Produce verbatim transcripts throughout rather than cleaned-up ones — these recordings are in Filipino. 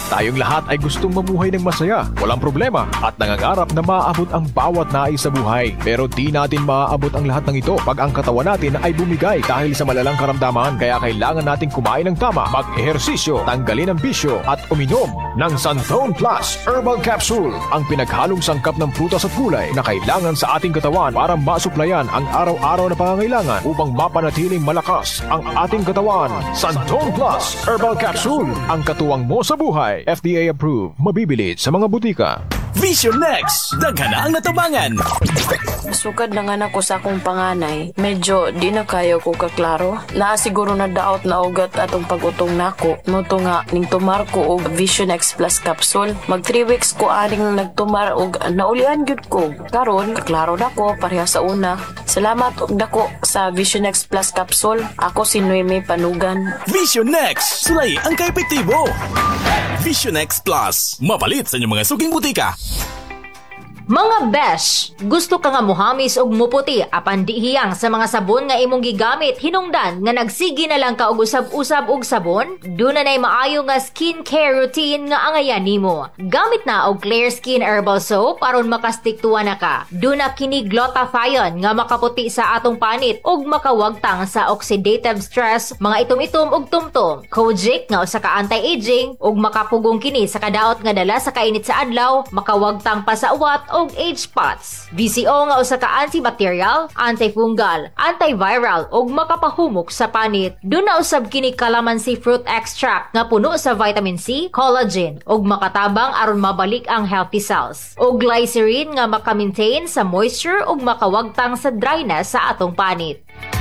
Tayong lahat ay gustong mamuhay ng masaya, walang problema, at nangangarap na maaabot ang bawat nais sa buhay. Pero di natin maaabot ang lahat ng ito pag ang katawan natin ay bumigay dahil sa malalang karamdaman. Kaya kailangan nating kumain ng tama, mag-ehersisyo, tanggalin ang bisyo, at uminom ng Santon Plus Herbal Capsule, ang pinaghalong sangkap ng prutas at gulay na kailangan sa ating katawan para masuplayan ang araw-araw na pangangailangan upang mapanatiling malakas ang ating katawan. Santon Plus Herbal Capsule, ang katuwang mo sa buhay. F D A approved, mabibili sa mga butika. Vision Next, daghan na ang natabangan. Sukad na nga ako sa akong panganay, medyo di na kayo ko kaklaro. Naa siguro na daot na ugat atong pag-utong nako. Nuto nga ning tumar ko og Vision X Plus capsule. Mag three weeks ko aning nagtumar og naulian gyud ko. Karon kaklaro na ko pareha sa una. Salamat og dako sa Vision X Plus capsule. Ako si Noemi Panugan. Vision Next, sulay ang kaepektibo. Vision X Plus, mapalit sa inyong mga suging butika. Mga besh, gusto ka nga muhamis og muputi apan di hiyang sa mga sabon nga imong gigamit hinungdan nga nagsigi na lang ka og usab-usab og sabon? Duna nay maayo nga skincare routine nga angayan nimo. Gamit na og Clear Skin Herbal Soap aron makastik tuwa na ka. Duna kini glutathione nga makaputi sa atong panit ug makawagtang sa oxidative stress, mga itom-itom ug tumtom. Kojic nga usa ka anti-aging ug makapugong kini sa kadaot nga dala sa kainit sa adlaw, makawagtang pa sa uwat og age spots. B C O nga usa ka antibacterial, antifungal, antiviral ug makapahumok sa panit. Duna usab kini calamansi fruit extract nga puno sa vitamin C, collagen ug makatabang aron mabalik ang healthy cells. Ug glycerin nga maka-maintain sa moisture ug makawagtang sa dryness sa atong panit.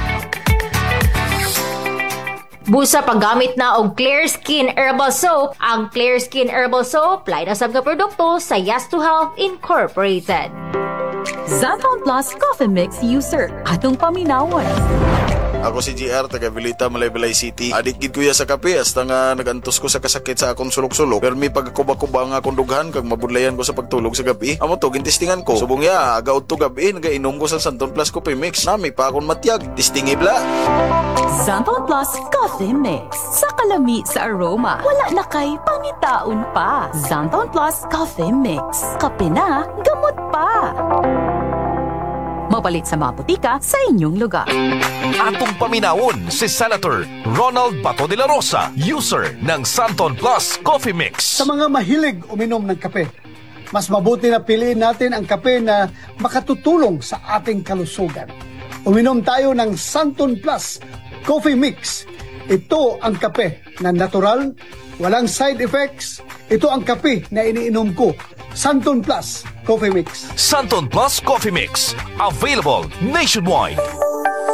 Busa paggamit na og Clear Skin Herbal Soap. Ang Clear Skin Herbal Soap lain asab nga produkto sa Yes to Health Incorporated. Santon Plus Coffee Mix User, atong paminawan. Ako si G R, taga Vilita, Malaybalay City. Adik gid kuya sa kape, hasta nga nagantos ko sa kasakit sa akong sulok-sulok. Pero may pagkuba-kuba nga akong dughan, kag mabudlayan ko sa pagtulog sa gabi. Amo to, gintistingan ko. Subong ya, agaw to gabi, nagainom ko sa Santon Plus Coffee Mix. Nami pa akong matiyag, tistingibla. Santon Plus Coffee Mix. Sa kalami sa aroma, wala na kay panitaon pa. Santon Plus Coffee Mix. Kape na, gamot pa. Mabalit sa mga butika sa inyong lugar. Atong paminawon si Senator Ronald Bato de la Rosa, user ng Santon Plus Coffee Mix. Sa mga mahilig uminom ng kape, mas mabuti na piliin natin ang kape na makatutulong sa ating kalusugan. Uminom tayo ng Santon Plus Coffee Mix. Ito ang kape na natural, walang side effects. Ito ang kape na iniinom ko. Santon Plus Coffee Mix. Santon Plus Coffee Mix, available nationwide.